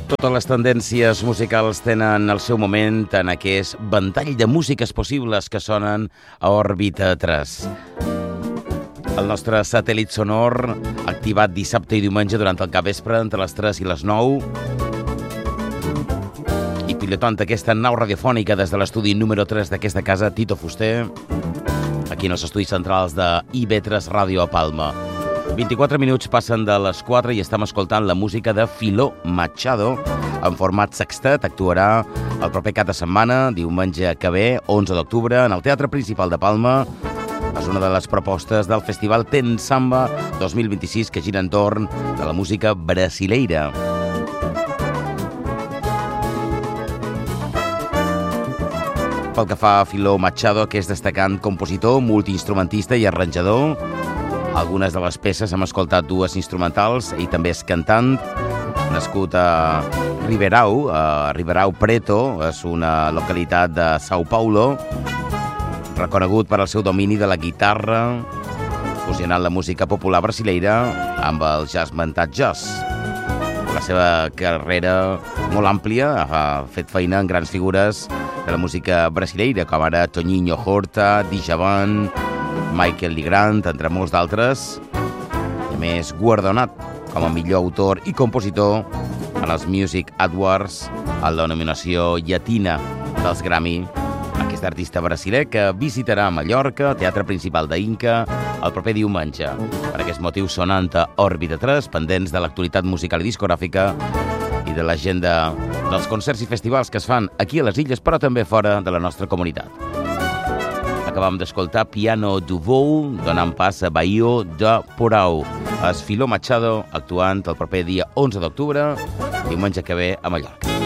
Totes les tendències musicals tenen el seu moment en aquest ventall de músiques possibles que sonen a òrbita 3. El nostre satèl·lit sonor, activat dissabte i diumenge durant el capvespre entre les 3 i les 9, i pilotant aquesta nau radiofònica des de l'estudi número 3 d'aquesta casa, Tito Fuster, aquí en els estudis centrals de IB3 Ràdio a Palma. 24 minuts passen de les 4 i estem escoltant la música de Filó Machado en format sextet. Actuarà el proper cap de setmana, diumenge que ve, 11 d'octubre, en el Teatre Principal de Palma. És una de les propostes del Festival Ten Samba 2026 que gira entorn de la música brasileira. Pel que fa a Filó Machado, que és destacant compositor, multiinstrumentista i arranjador. Algunes de les peces hem escoltat dues instrumentals, ell també és cantant, nascut a Ribeirão Preto, és una localitat de São Paulo, reconegut per al seu domini de la guitarra, fusionant la música popular brasileira amb el jazz mentat jazz. La seva carrera molt àmplia ha fet feina en grans figures de la música brasileira, com ara Toninho Horta, Djavan, Michael Legrand, entre molts d'altres, i a més guardonat com a millor autor i compositor en els Music Awards a la nominació llatina dels Grammy. Aquest artista brasiler que visitarà Mallorca, Teatre Principal d'Inca, el proper diumenge. Per aquest motiu sonant a Òrbita 3, pendents de l'actualitat musical i discogràfica i de l'agenda dels concerts i festivals que es fan aquí a les illes, però també fora de la nostra comunitat. Acabam d'escoltar Piano do Voo, donant pas a Baio de Porau. És Filó Machado actuant el proper dia 11 d'octubre, diumenge que ve a Mallorca.